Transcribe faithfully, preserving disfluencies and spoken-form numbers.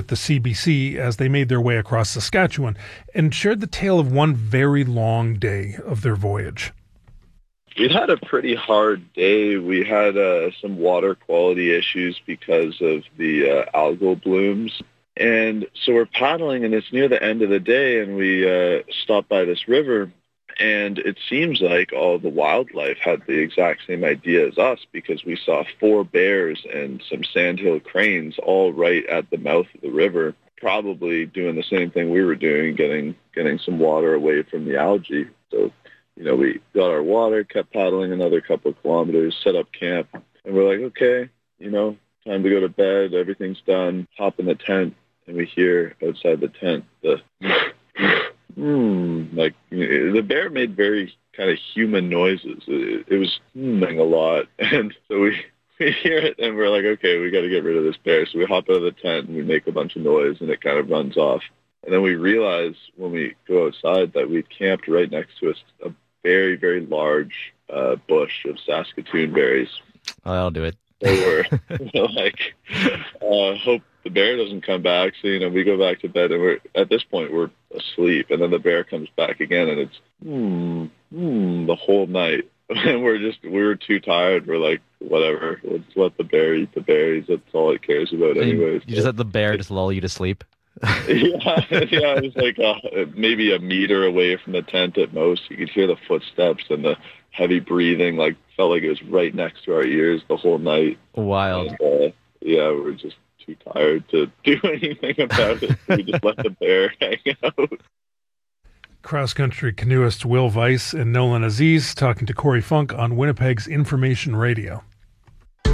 the C B C as they made their way across Saskatchewan and shared the tale of one very long day of their voyage. We'd had a pretty hard day. We had uh, some water quality issues because of the uh, algal blooms. And so we're paddling, and it's near the end of the day, and we uh, stopped by this river. And it seems like all the wildlife had the exact same idea as us, because we saw four bears and some sandhill cranes all right at the mouth of the river, probably doing the same thing we were doing, getting getting some water away from the algae. So, you know, we got our water, kept paddling another couple of kilometers, set up camp, and we're like, okay, you know, time to go to bed, everything's done, hop in the tent, and we hear outside the tent the... Hmm, like, the bear made very kind of human noises. It, it was humming a lot. And so we, we hear it, and we're like, okay, we got to get rid of this bear. So we hop out of the tent, and we make a bunch of noise, and it kind of runs off. And then we realize when we go outside that we'd camped right next to us a very, very large uh, bush of Saskatoon berries. Oh, that'll do it. So we're, we're like, uh, hope the bear doesn't come back. So, you know, we go back to bed, and we're at this point we're asleep, and then the bear comes back again, and it's hmm, hmm, the whole night. And we're just we were too tired. We're like, whatever, let's let the bear eat the berries. That's all it cares about, anyways. You just let the bear just lull you to sleep. yeah, yeah. It was like uh, maybe a meter away from the tent at most. You could hear the footsteps and the heavy breathing. Like, felt like it was right next to our ears the whole night. Wild. And, uh, yeah, we were just too tired to do anything about it. We just let the bear hang out. Cross-country canoeist Will Weiss and Nolan Aziz talking to Corey Funk on Winnipeg's Information Radio.